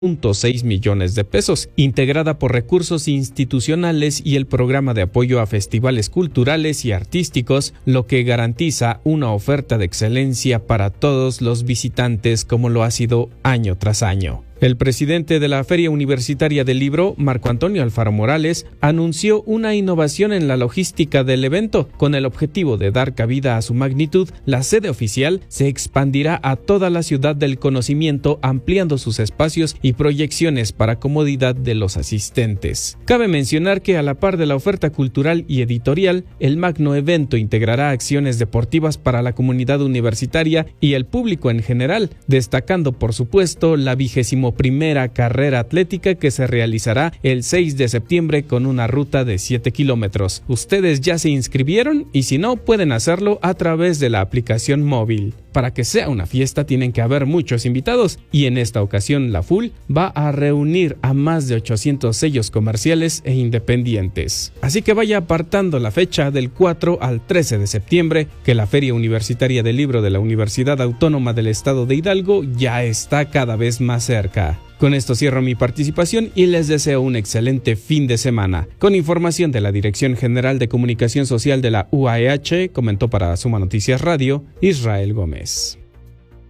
.6 millones de pesos, integrada por recursos institucionales y el programa de apoyo a festivales culturales y artísticos, lo que garantiza una oferta de excelencia para todos los visitantes como lo ha sido año tras año. El presidente de la Feria Universitaria del Libro, Marco Antonio Alfaro Morales, anunció una innovación en la logística del evento. Con el objetivo de dar cabida a su magnitud, la sede oficial se expandirá a toda la ciudad del conocimiento, ampliando sus espacios y proyecciones para comodidad de los asistentes. Cabe mencionar que a la par de la oferta cultural y editorial, el magno evento integrará acciones deportivas para la comunidad universitaria y el público en general, destacando por supuesto la 21ª carrera atlética que se realizará el 6 de septiembre con una ruta de 7 kilómetros. ¿Ustedes ya se inscribieron? Y si no, pueden hacerlo a través de la aplicación móvil. Para que sea una fiesta tienen que haber muchos invitados y en esta ocasión la FUL va a reunir a más de 800 sellos comerciales e independientes. Así que vaya apartando la fecha del 4 al 13 de septiembre, que la Feria Universitaria del Libro de la Universidad Autónoma del Estado de Hidalgo ya está cada vez más cerca. Con esto cierro mi participación y les deseo un excelente fin de semana. Con información de la Dirección General de Comunicación Social de la UAEH, comentó para Suma Noticias Radio, Israel Gómez.